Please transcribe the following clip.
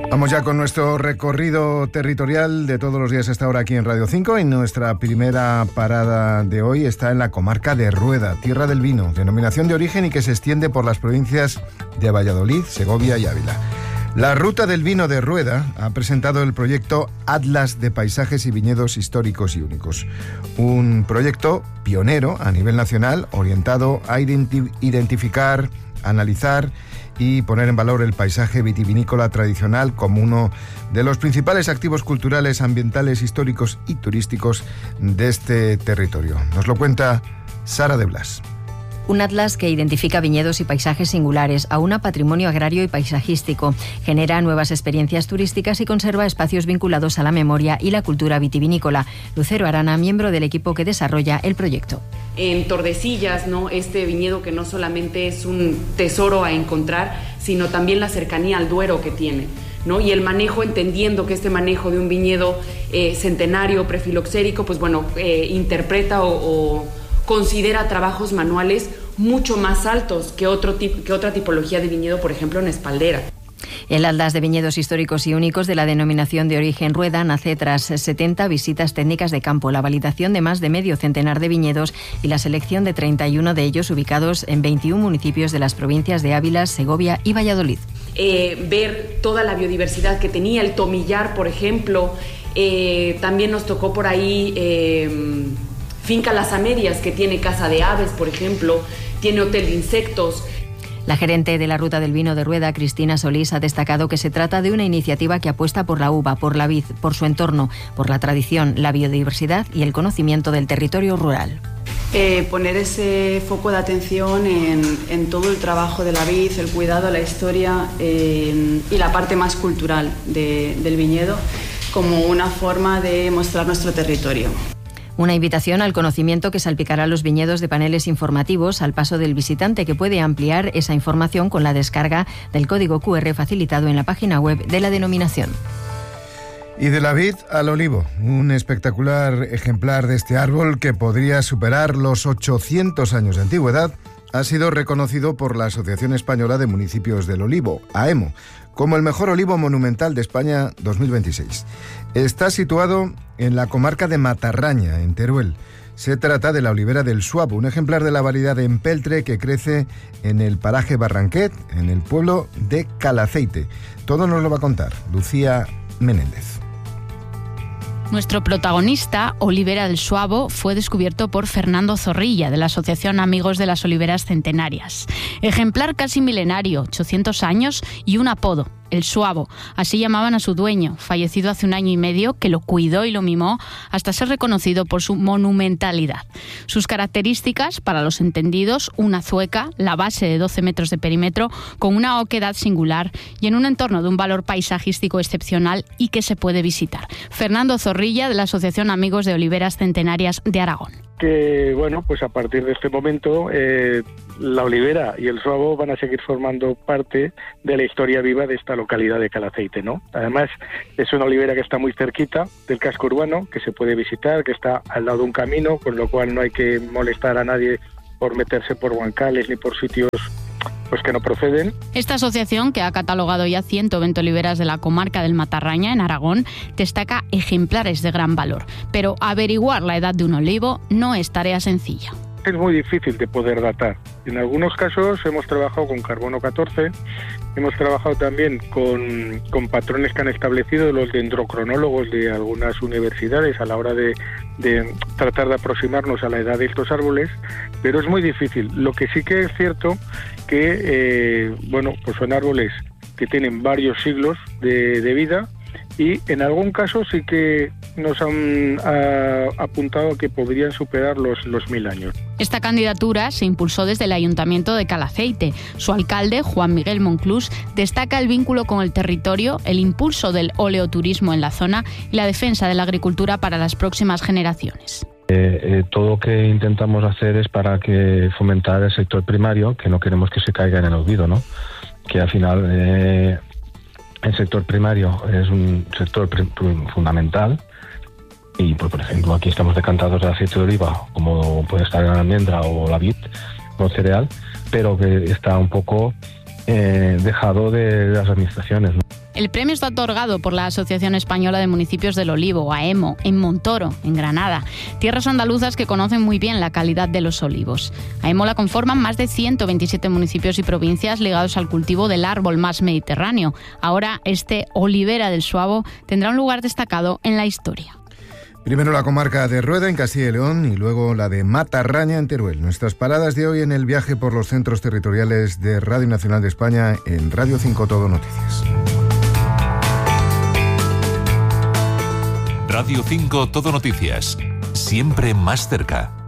Vamos ya con nuestro recorrido territorial de todos los días hasta ahora aquí en Radio 5. Y nuestra primera parada de hoy está en la comarca de Rueda, tierra del vino, denominación de origen y que se extiende por las provincias de Valladolid, Segovia y Ávila. La Ruta del Vino de Rueda ha presentado el proyecto Atlas de Paisajes y Viñedos Históricos y Únicos, un proyecto pionero a nivel nacional orientado a identificar, analizar y poner en valor el paisaje vitivinícola tradicional como uno de los principales activos culturales, ambientales, históricos y turísticos de este territorio. Nos lo cuenta Sara de Blas. Un atlas que identifica viñedos y paisajes singulares, aúna patrimonio agrario y paisajístico, genera nuevas experiencias turísticas y conserva espacios vinculados a la memoria y la cultura vitivinícola. Lucero Arana, miembro del equipo que desarrolla el proyecto. En Tordesillas, ¿no? Este viñedo que no solamente es un tesoro a encontrar, sino también la cercanía al Duero que tiene, ¿no? Y el manejo, entendiendo que este manejo de un viñedo centenario, prefiloxérico, pues bueno, interpreta o considera trabajos manuales mucho más altos que otra tipología de viñedo, por ejemplo, en espaldera. El Atlas de Viñedos Históricos y Únicos de la denominación de origen Rueda nace tras 70 visitas técnicas de campo, la validación de más de medio centenar de viñedos y la selección de 31 de ellos ubicados en 21 municipios de las provincias de Ávila, Segovia y Valladolid. Ver toda la biodiversidad que tenía el tomillar, por ejemplo, también nos tocó por ahí Finca Las Amérias, que tiene casa de aves, por ejemplo, tiene hotel de insectos. La gerente de la Ruta del Vino de Rueda, Cristina Solís, ha destacado que se trata de una iniciativa que apuesta por la uva, por la vid, por su entorno, por la tradición, la biodiversidad y el conocimiento del territorio rural. Poner ese foco de atención en todo el trabajo de la vid, el cuidado, la historia y la parte más cultural del viñedo como una forma de mostrar nuestro territorio. Una invitación al conocimiento que salpicará los viñedos de paneles informativos al paso del visitante, que puede ampliar esa información con la descarga del código QR facilitado en la página web de la denominación. Y de la vid al olivo, un espectacular ejemplar de este árbol que podría superar los 800 años de antigüedad, ha sido reconocido por la Asociación Española de Municipios del Olivo, AEMO, como el mejor olivo monumental de España 2026. Está situado en la comarca de Matarraña, en Teruel. Se trata de la olivera del Suabo, un ejemplar de la variedad de empeltre que crece en el paraje Barranquet, en el pueblo de Calaceite. Todo nos lo va a contar Lucía Menéndez. Nuestro protagonista, Olivera del Suabo, fue descubierto por Fernando Zorrilla, de la Asociación Amigos de las Oliveras Centenarias. Ejemplar casi milenario, 800 años y un apodo, el Suabo. Así llamaban a su dueño, fallecido hace 1 año y medio, que lo cuidó y lo mimó hasta ser reconocido por su monumentalidad. Sus características, para los entendidos, una zueca, la base de 12 metros de perímetro, con una oquedad singular y en un entorno de un valor paisajístico excepcional y que se puede visitar. Fernando Zorrilla, de la Asociación Amigos de Oliveras Centenarias de Aragón. Que bueno, pues a partir de este momento la olivera y el suabo van a seguir formando parte de la historia viva de esta localidad de Calaceite, ¿no? Además, es una olivera que está muy cerquita del casco urbano, que se puede visitar, que está al lado de un camino, con lo cual no hay que molestar a nadie por meterse por bancales ni por sitios pues que no proceden. Esta asociación, que ha catalogado ya 120 oliveras de la comarca del Matarraña, en Aragón, destaca ejemplares de gran valor. Pero averiguar la edad de un olivo no es tarea sencilla. Es muy difícil de poder datar. En algunos casos hemos trabajado con carbono 14, hemos trabajado también con patrones que han establecido los dendrocronólogos de algunas universidades a la hora de tratar de aproximarnos a la edad de estos árboles, pero es muy difícil. Lo que sí que es cierto que pues son árboles que tienen varios siglos de vida y en algún caso sí que nos han apuntado que podrían superar los 1000 años. Esta candidatura se impulsó desde el Ayuntamiento de Calaceite. Su alcalde, Juan Miguel Monclús, destaca el vínculo con el territorio, el impulso del oleoturismo en la zona y la defensa de la agricultura para las próximas generaciones. Todo lo que intentamos hacer es para que fomentar el sector primario, que no queremos que se caiga en el olvido, ¿no? Que al final el sector primario es un sector fundamental y, por ejemplo, aquí estamos decantados de aceite de oliva, como puede estar la almendra o la vid o cereal, pero que está un poco dejado de las administraciones, ¿no? El premio está otorgado por la Asociación Española de Municipios del Olivo, AEMO, en Montoro, en Granada, tierras andaluzas que conocen muy bien la calidad de los olivos. AEMO la conforman más de 127 municipios y provincias ligados al cultivo del árbol más mediterráneo. Ahora este Olivera del Suabo tendrá un lugar destacado en la historia. Primero la comarca de Rueda, en Castilla y León, y luego la de Matarraña, en Teruel. Nuestras paradas de hoy en el viaje por los centros territoriales de Radio Nacional de España en Radio 5 Todo Noticias. Radio 5 Todo Noticias, siempre más cerca.